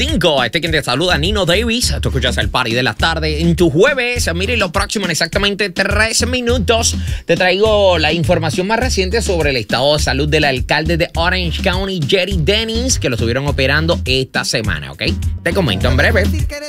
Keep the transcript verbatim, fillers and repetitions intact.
cinco. Este quien te saluda, Nino Davis. Tú escuchas el party de la tarde en tu jueves. Mire, lo próximo en exactamente tres minutos te traigo la información más reciente sobre el estado de salud del alcalde de Orange County, Jerry Dennis, que lo estuvieron operando esta semana, ¿ok? Te comento en breve.